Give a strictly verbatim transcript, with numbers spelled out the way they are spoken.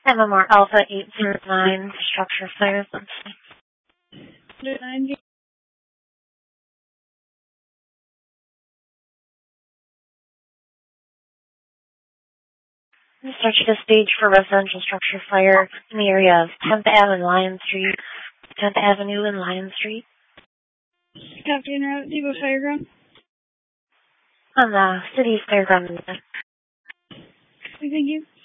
M M R Alpha eight zero nine, structure fire. nine Search the stage for residential structure fire in the area of tenth Avenue and Lion Street, tenth Avenue and Lion Street. Captain Route, Depot Fireground. On the city's fairground. Thank you.